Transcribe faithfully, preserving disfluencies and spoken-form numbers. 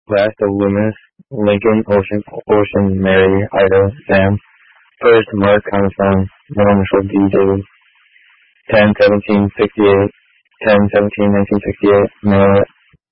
Last of Loomis, Lincoln, Ocean, Ocean, Mary, Ida, Sam. First, Mark on the phone, no initial D Js. ten seventeen sixty-eight, ten seventeen nineteen sixty-eight, mail it.